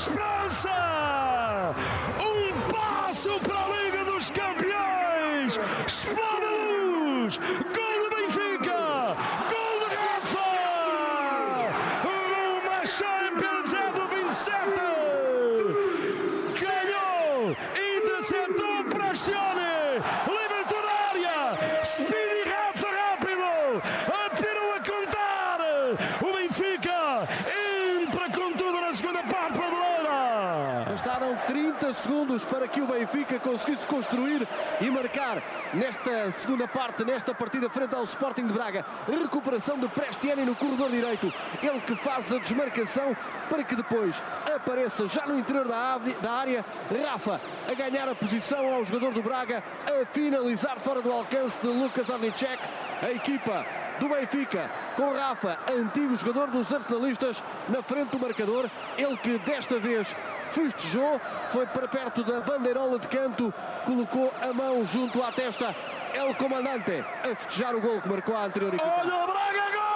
esperança! Um passo para a Liga dos Campeões! Explode a luz! Gol do Benfica! Gol de Rafa! Uma Champions é do 27! Ganhou! Interceptou Prestione! Libertou da área! Speedy Rafa rápido! Atirou a contar! O Benfica entra com tudo na segunda parte para a Doleira! Bastaram 30 segundos para que o Benfica conseguisse construir e marcar nesta segunda parte, nesta partida frente ao Sporting de Braga. Recuperação de Prestiani no corredor direito. Ele que faz a desmarcação para que depois apareça já no interior da área. Rafa a ganhar a posição ao jogador do Braga, a finalizar fora do alcance de Lucas Ornicek. A equipa do Benfica com Rafa, antigo jogador dos arsenalistas, na frente do marcador. Ele que desta vez festejou, foi para perto da bandeirola de canto, colocou a mão junto à testa. É o comandante a festejar o gol que marcou a anterior equipa. Olha o Braga, gol!